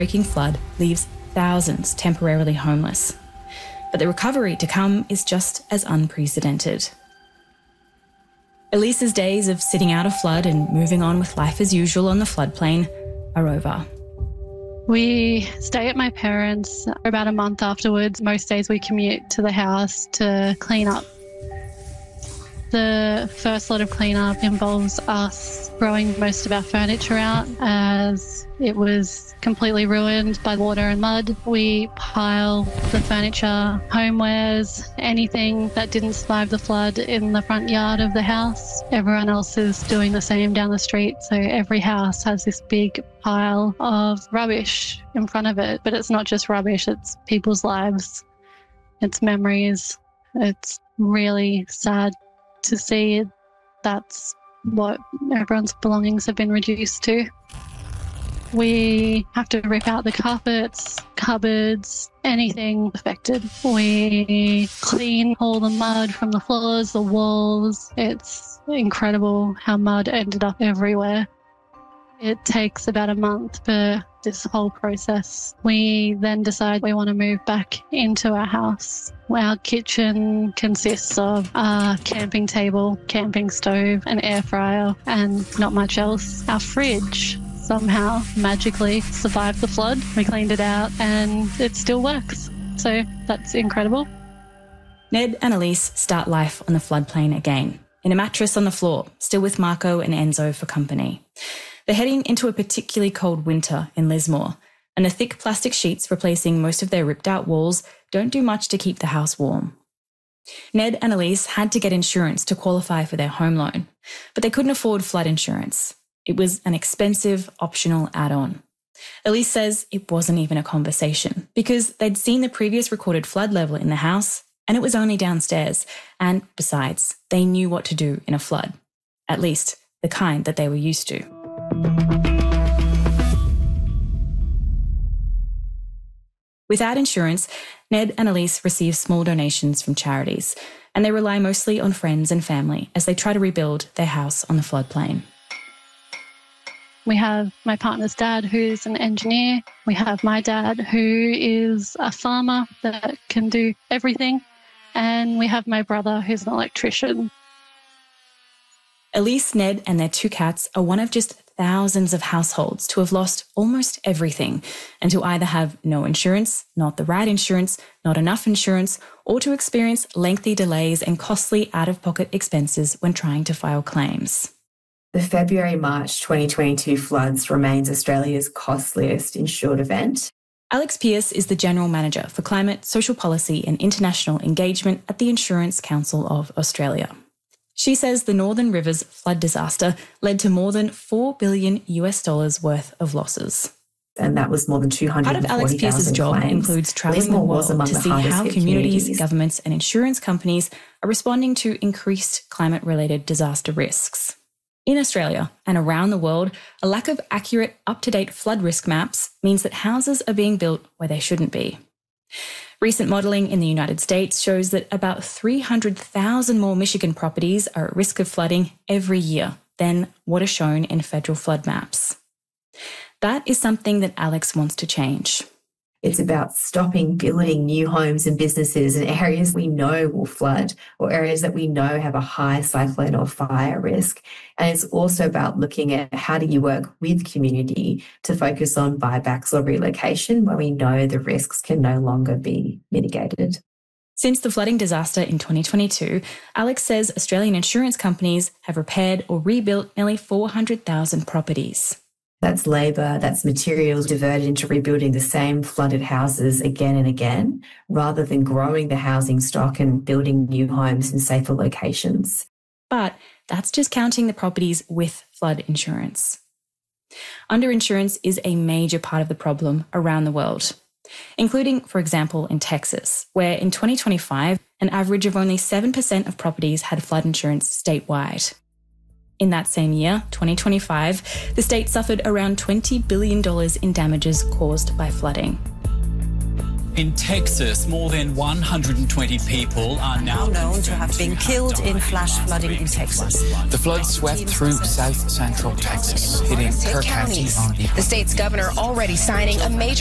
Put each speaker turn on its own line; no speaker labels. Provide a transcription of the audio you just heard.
breaking flood leaves thousands temporarily homeless. But the recovery to come is just as unprecedented. Elise's days of sitting out a flood and moving on with life as usual on the floodplain are over.
We stay at my parents' for about a month afterwards. Most days we commute to the house to clean up. The first lot of cleanup involves us throwing most of our furniture out as it was completely ruined by water and mud. We pile the furniture, homewares, anything that didn't survive the flood in the front yard of the house. Everyone else is doing the same down the street, so every house has this big pile of rubbish in front of it. But it's not just rubbish, it's people's lives, it's memories. It's really sad to see that's what everyone's belongings have been reduced to. We have to rip out the carpets, cupboards, anything affected. We clean all the mud from the floors, the walls. It's incredible how mud ended up everywhere. It takes about a month for this whole process. We then decide we want to move back into our house. Our kitchen consists of a camping table, camping stove, an air fryer, and not much else. Our fridge somehow magically survived the flood. We cleaned it out and it still works. So that's incredible.
Ned and Elise start life on the floodplain again, in a mattress on the floor, still with Marco and Enzo for company. They're heading into a particularly cold winter in Lismore, and the thick plastic sheets replacing most of their ripped-out walls don't do much to keep the house warm. Ned and Elise had to get insurance to qualify for their home loan, but they couldn't afford flood insurance. It was an expensive, optional add-on. Elise says it wasn't even a conversation because they'd seen the previous recorded flood level in the house and it was only downstairs. And besides, they knew what to do in a flood, at least the kind that they were used to. Without insurance, Ned and Elise receive small donations from charities, and they rely mostly on friends and family as they try to rebuild their house on the floodplain.
We have my partner's dad, who's an engineer. We have my dad, who is a farmer that can do everything. And we have my brother, who's an electrician.
Elise, Ned and their 2 cats are one of just thousands of households to have lost almost everything and to either have no insurance, not the right insurance, not enough insurance, or to experience lengthy delays and costly out-of-pocket expenses when trying to file claims.
The February-March 2022 floods remains Australia's costliest insured event.
Alex Pearce is the General Manager for Climate, Social Policy and International Engagement at the Insurance Council of Australia. She says the Northern Rivers flood disaster led to more than $4 billion worth of losses.
And that was more than 240,000
Part of Alex Pearce's job
claims.
includes travelling the world to see how communities, governments and insurance companies are responding to increased climate-related disaster risks. In Australia and around the world, a lack of accurate, up-to-date flood risk maps means that houses are being built where they shouldn't be. Recent modelling in the United States shows that about 300,000 more Michigan properties are at risk of flooding every year than what are shown in federal flood maps. That is something that Alex wants to change.
It's about stopping building new homes and businesses in areas we know will flood or areas that we know have a high cyclone or fire risk. And it's also about looking at how do you work with community to focus on buybacks or relocation where we know the risks can no longer be mitigated.
Since the flooding disaster in 2022, Alex says Australian insurance companies have repaired or rebuilt nearly 400,000 properties.
That's labour, that's materials diverted into rebuilding the same flooded houses again and again, rather than growing the housing stock and building new homes in safer locations.
But that's just counting the properties with flood insurance. Underinsurance is a major part of the problem around the world, including, for example, in Texas, where in 2025, an average of only 7% of properties had flood insurance statewide. In that same year, 2025, the state suffered around $20 billion in damages caused by flooding.
In Texas, more than 120 people are now
known to have been killed in flash flooding in Texas.
The flood swept through south central Texas, hitting Kerr County on the...
The state's governor already signing a major